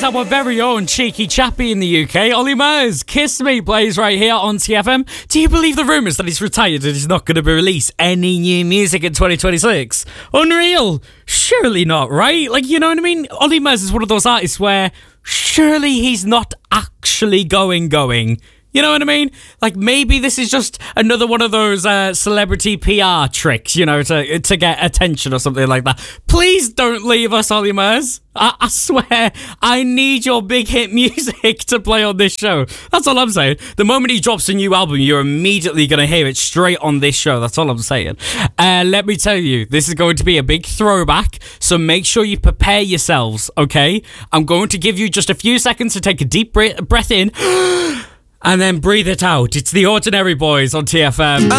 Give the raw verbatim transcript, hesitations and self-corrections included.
is our very own cheeky chappy in the U K, Ollie Murs. Kiss Me plays right here on T F M. Do you believe the rumours that he's retired and he's not going to be released any new music in twenty twenty-six? Unreal. Surely not, right? Like, you know what I mean? Ollie Murs is one of those artists where surely he's not actually going going. You know what I mean? Like, maybe this is just another one of those uh, celebrity P R tricks, you know, to to get attention or something like that. Please don't leave us, Ollie Murs. I, I swear, I need your big hit music to play on this show. That's all I'm saying. The moment he drops a new album, you're immediately going to hear it straight on this show. That's all I'm saying. Uh, let me tell you, this is going to be a big throwback, so make sure you prepare yourselves, okay? I'm going to give you just a few seconds to take a deep breath in and then breathe it out. It's the Ordinary Boys on T F M.